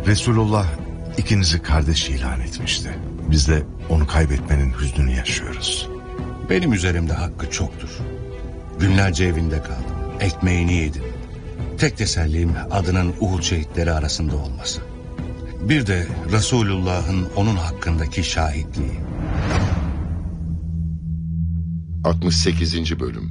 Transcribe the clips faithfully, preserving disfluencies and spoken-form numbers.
Resulullah ikinizi kardeş ilan etmişti. Biz de onu kaybetmenin hüznünü yaşıyoruz. Benim üzerimde hakkı çoktur. Günlerce evinde kaldım. Ekmeğini yedim. Tek tesellim adının Uhud şehitleri arasında olması. Bir de Resulullah'ın onun hakkındaki şahitliği. altmış sekizinci Bölüm.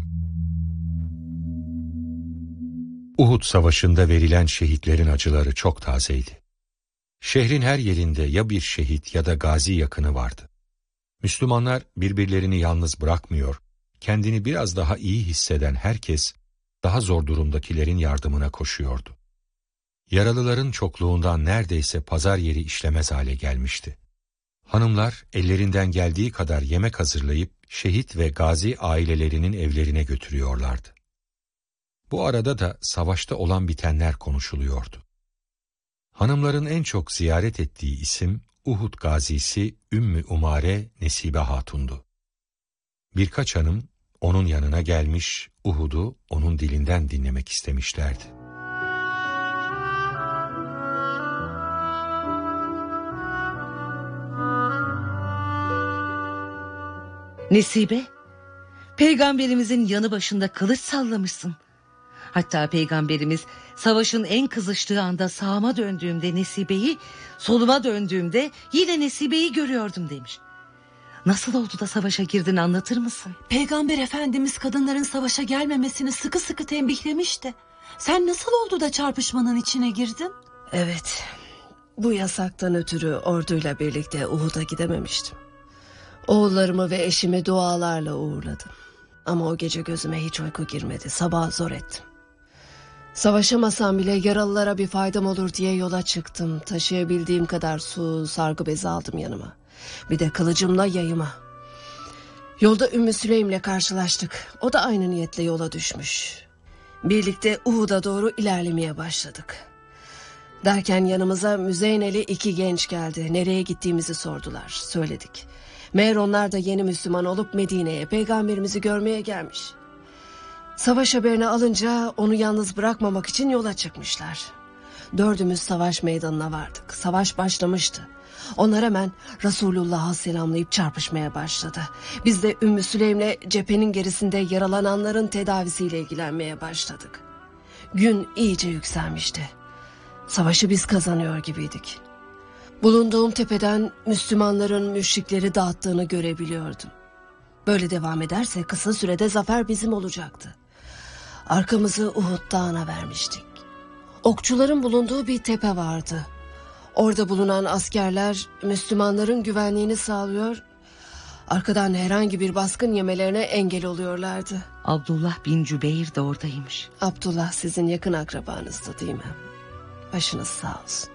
Uhud Savaşı'nda verilen şehitlerin acıları çok tazeydi. Şehrin her yerinde ya bir şehit ya da gazi yakını vardı. Müslümanlar birbirlerini yalnız bırakmıyor, kendini biraz daha iyi hisseden herkes daha zor durumdakilerin yardımına koşuyordu. Yaralıların çokluğundan neredeyse pazar yeri işlemez hale gelmişti. Hanımlar ellerinden geldiği kadar yemek hazırlayıp şehit ve gazi ailelerinin evlerine götürüyorlardı. Bu arada da savaşta olan bitenler konuşuluyordu. Hanımların en çok ziyaret ettiği isim Uhud gazisi Ümmü Umare Nesibe Hatun'du. Birkaç hanım onun yanına gelmiş, Uhud'u onun dilinden dinlemek istemişlerdi. Nesibe, Peygamberimizin yanı başında kılıç sallamışsın. Hatta Peygamberimiz savaşın en kızıştığı anda sağıma döndüğümde Nesibe'yi, soluma döndüğümde yine Nesibe'yi görüyordum demiş. Nasıl oldu da savaşa girdin, anlatır mısın? Peygamber Efendimiz kadınların savaşa gelmemesini sıkı sıkı tembihlemişti. Sen nasıl oldu da çarpışmanın içine girdin? Evet, bu yasaktan ötürü orduyla birlikte Uhud'a gidememiştim. Oğullarımı ve eşimi dualarla uğurladım. Ama o gece gözüme hiç uyku girmedi. Sabah zor ettim. Savaşamasam bile yaralılara bir faydam olur diye yola çıktım. Taşıyabildiğim kadar su, sargı bezi aldım yanıma. Bir de kılıcımla yayıma. Yolda Ümmü Süleym'le karşılaştık. O da aynı niyetle yola düşmüş. Birlikte Uhud'a doğru ilerlemeye başladık. Derken yanımıza Müzeyneli iki genç geldi. Nereye gittiğimizi sordular. Söyledik. Meğer onlar da yeni Müslüman olup Medine'ye Peygamberimizi görmeye gelmiş. Savaş haberini alınca onu yalnız bırakmamak için yola çıkmışlar. Dördümüz savaş meydanına vardık. Savaş başlamıştı. Onlar hemen Resulullah'a selamlayıp çarpışmaya başladı. Biz de Ümmü Süleym'le cephenin gerisinde yaralananların tedavisiyle ilgilenmeye başladık. Gün iyice yükselmişti. Savaşı biz kazanıyor gibiydik. Bulunduğum tepeden Müslümanların müşrikleri dağıttığını görebiliyordum. Böyle devam ederse kısa sürede zafer bizim olacaktı. Arkamızı Uhud Dağı'na vermiştik. Okçuların bulunduğu bir tepe vardı. Orada bulunan askerler Müslümanların güvenliğini sağlıyor, arkadan herhangi bir baskın yemelerine engel oluyorlardı. Abdullah bin Cübeyr de oradaymış. Abdullah sizin yakın akrabanızdı değil mi? Başınız sağ olsun.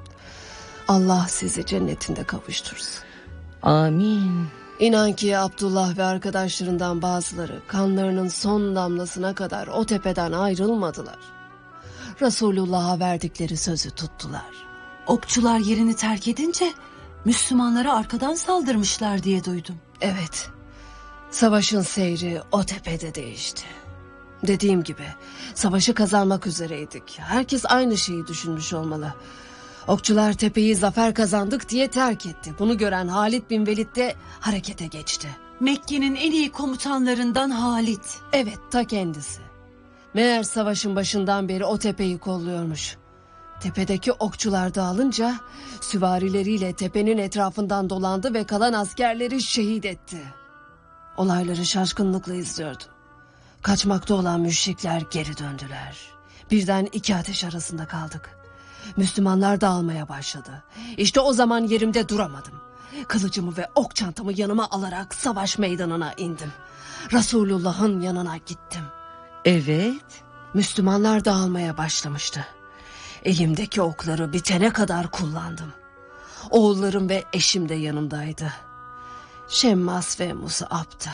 Allah sizi cennetinde kavuştursun. Amin. İnan ki Abdullah ve arkadaşlarından bazıları kanlarının son damlasına kadar o tepeden ayrılmadılar. Resulullah'a verdikleri sözü tuttular. Okçular yerini terk edince Müslümanlara arkadan saldırmışlar diye duydum. Evet, savaşın seyri o tepede değişti. Dediğim gibi savaşı kazanmak üzereydik. Herkes aynı şeyi düşünmüş olmalı. Okçular tepeyi zafer kazandık diye terk etti. Bunu gören Halid bin Velid de harekete geçti. Mekke'nin en iyi komutanlarından Halid. Evet, ta kendisi. Meğer savaşın başından beri o tepeyi kolluyormuş. Tepedeki okçular dağılınca süvarileriyle tepenin etrafından dolandı ve kalan askerleri şehit etti. Olayları şaşkınlıkla izliyordum. Kaçmakta olan müşrikler geri döndüler. Birden iki ateş arasında kaldık. Müslümanlar dağılmaya başladı. İşte o zaman yerimde duramadım. Kılıcımı ve ok çantamı yanıma alarak savaş meydanına indim. Resulullah'ın yanına gittim. Evet. Müslümanlar dağılmaya başlamıştı. Elimdeki okları bitene kadar kullandım. Oğullarım ve eşim de yanımdaydı. Şemmas ve Mus'ab'dı.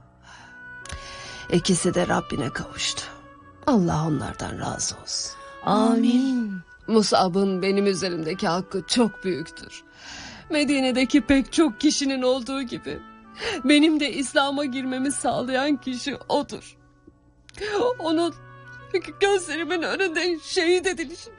İkisi de Rabbine kavuştu. Allah onlardan razı olsun. Amin. Mus'ab'ın benim üzerimdeki hakkı çok büyüktür. Medine'deki pek çok kişinin olduğu gibi benim de İslam'a girmemi sağlayan kişi odur. Onun gözlerimin önünde şehit edilişi